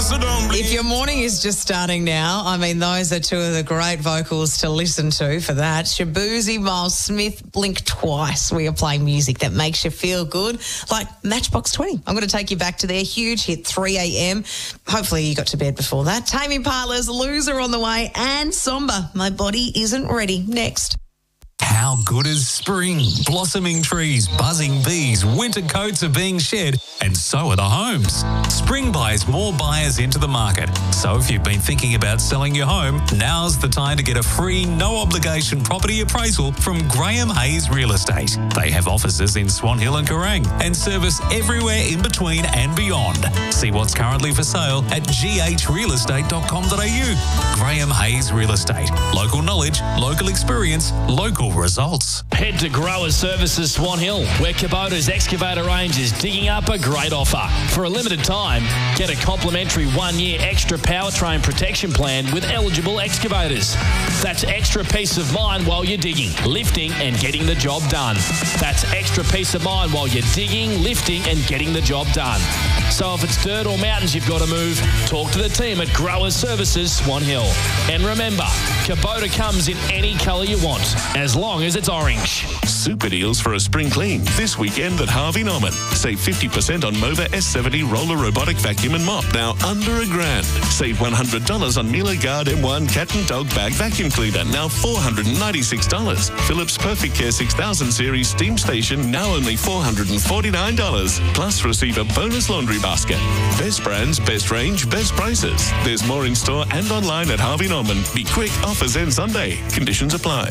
If your morning is just starting now, I mean, those are two of the great vocals to listen to for that. Shaboozey, Miles Smith, Blink Twice. We are playing music that makes you feel good, like Matchbox 20. I'm going to take you back to their huge hit, 3 a.m. Hopefully you got to bed before that. Tame Impala's Loser on the way, and Somber, My Body Isn't Ready, next. How good is spring? Blossoming trees, buzzing bees, winter coats are being shed, and so are the homes. Spring buys more buyers into the market. So if you've been thinking about selling your home, now's the time to get a free, no-obligation property appraisal from Graham Hayes Real Estate. They have offices in Swan Hill and Kerrang and service everywhere in between and beyond. See what's currently for sale at ghrealestate.com.au. Graham Hayes Real Estate. Local knowledge, local experience, local results. Head to Growers Services Swan Hill, where Kubota's excavator range is digging up a great offer. For a limited time, get a complimentary 1-year extra powertrain protection plan with eligible excavators. That's extra peace of mind while you're digging, lifting and getting the job done. That's extra peace of mind while you're digging, lifting and getting the job done. So if it's dirt or mountains you've got to move, talk to the team at Growers Services Swan Hill. And remember, Kubota comes in any colour you want, as long as it's orange. Super deals for a spring clean this weekend at Harvey Norman. Save 50% on Mova S70 roller robotic vacuum and mop, now under $1,000. Save $100 on Miele Guard M1 cat and dog bag vacuum cleaner, now $496. Philips Perfect Care 6000 series steam station, now only $449. Plus receive a bonus laundry basket. Best brands, best range, best prices. There's more in store and online at Harvey Norman. Be quick, offers end Sunday. Conditions apply.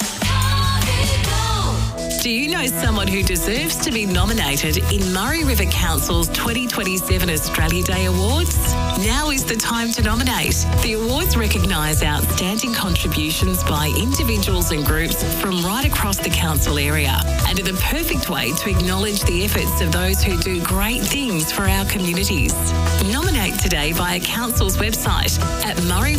Do you know someone who deserves to be nominated in Murray River Council's 2027 Australia Day Awards? Now is the time to nominate. The awards recognise outstanding contributions by individuals and groups from right across the council area and are the perfect way to acknowledge the efforts of those who do great things for our communities. Nominate today via Council's website at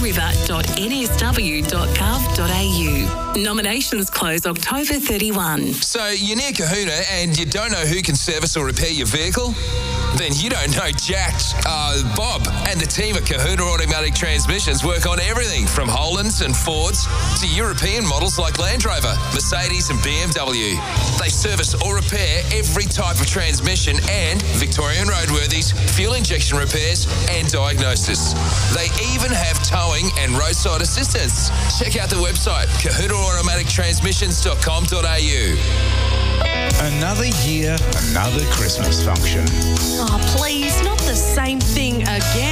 murrayriver.nsw.gov.au. Nominations close October 31. So you're near Kahuna and you don't know who can service or repair your vehicle? Then you don't know Jack. Bob and the team at Kahuna Automatic Transmissions work on everything from Hollands and Fords to European models like Land Rover, Mercedes and BMW. They service or repair every type of transmission and Victorian roadworthies, fuel injection repairs and diagnosis. They even have towing and roadside assistance. Check out the website kahunaautomatictransmissions.com.au. Another year, another Christmas function. Oh, please, not the same thing again.